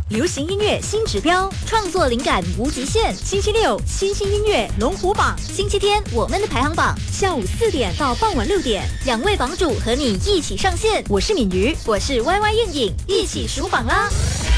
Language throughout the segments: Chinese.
流行音乐新指标，创作灵感无极限。星期六新兴音乐龙虎榜，星期天我们的排行榜，下午4点到傍晚6点，2位榜主和你一起上线。我是敏瑜，我是 YY 燕颖，一起数榜啦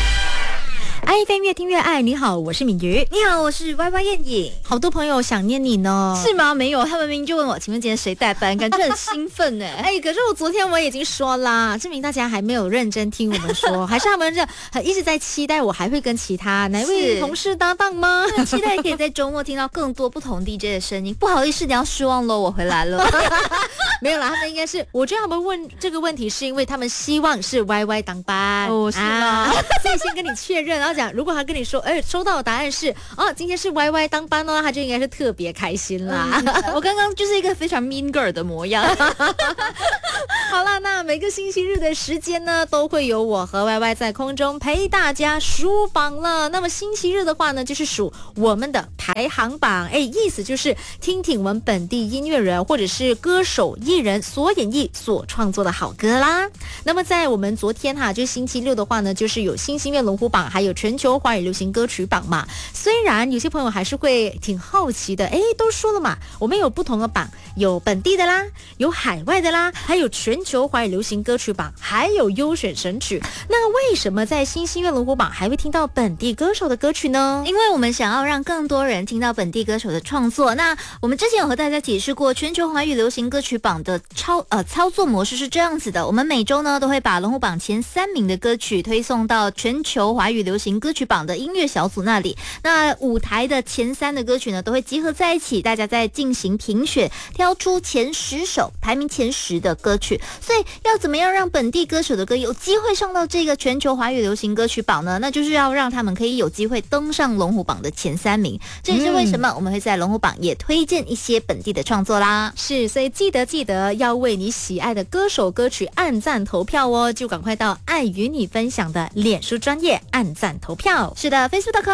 ！iFM 越听越爱，你好，我是敏瑜。 你好，我是 YY 燕颖。 好多朋友想念你呢， 是吗？没有，他们明明就问我，请问今天谁代班？感觉很兴奋呢。 可是我昨天我已经说啦，证明大家还没有认真听我们说，还是他们一直在期待我还会跟其他哪位同事搭档吗？ 期待可以在周末听到更多不同 DJ 的声音。不好意思，你要失望喽，我回来了。 没有啦，他们应该是，我觉得他们问这个问题是因为他们希望是 YY 当班哦，是吗？ 所以先跟你确认，然后讲，如果他跟你说，收到的答案是今天是 YY 当班哦，他就应该是特别开心啦。 我刚刚就是一个非常 mean girl 的模样。 好啦，那每个星期日的时间呢，都会有我和 YY 在空中陪大家数榜了。那么星期日的话呢，就是数我们的排行榜，意思就是听听我们本地音乐人或者是歌手艺人所演绎所创作的好歌啦。那么在我们昨天就是星期六的话呢，就是有新星乐龙虎榜，还有全球华语流行歌曲榜嘛。虽然有些朋友还是会挺好奇的，都说了嘛，我们有不同的榜，有本地的啦，有海外的啦，还有全球华语流行歌曲榜，还有优选神曲。那为什么在新星乐龙虎榜还会听到本地歌手的歌曲呢？ 因为我们想要让更多人听到本地歌手的创作。那我们之前有和大家解释过，全球华语流行歌曲榜的操作模式是这样子的，我们每周呢都会把龙虎榜前3名的歌曲推送到全球华语流行歌曲榜的音乐小组那里。那舞台的前3的歌曲呢都会集合在一起，大家再进行评选，挑出前10首排名前10的歌曲。所以要怎么样让本地歌手的歌有机会上到这个全球华语流行歌曲榜呢？那就是要让他们可以有机会登上龙虎榜的前3名。这也是为什么我们会在龙虎榜也推荐一些本地的创作啦。 是，所以记得要为你喜爱的歌手歌曲按赞投票哦，就赶快到爱与你分享的脸书专页按赞投票。 是的，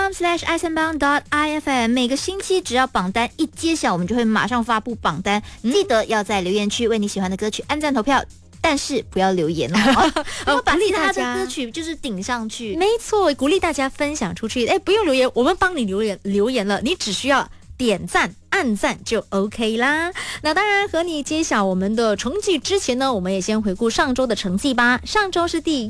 facebook.com/isanbang.ifm， 每个星期只要榜单一揭晓，我们就会马上发布榜单。记得要在留言区为你喜欢的歌曲按赞投票，但是不要留言要把其他的歌曲就是顶上去。 没错，鼓励大家分享出去。不用留言，我们帮你留言了，你只需要点赞按赞就 OK 啦。那当然，和你揭晓我们的成绩之前呢，我们也先回顾上周的成绩吧。上周是第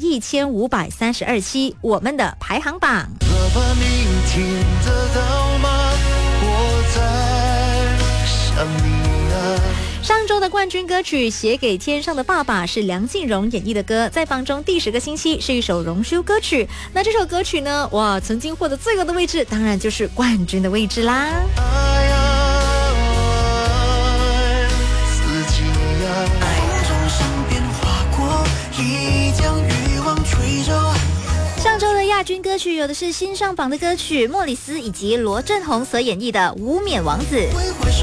1532期我们的排行榜。明天得到吗？我在想你啊。上周的冠军歌曲《写给天上的爸爸》是梁静茹演绎的歌，在榜中第10个星期，是一首荣休歌曲。那这首歌曲呢，曾经获得最高的位置，当然就是冠军的位置啦。上周的亚军歌曲有的是新上榜的歌曲莫里斯以及罗振宏所演绎的《无冕王子》。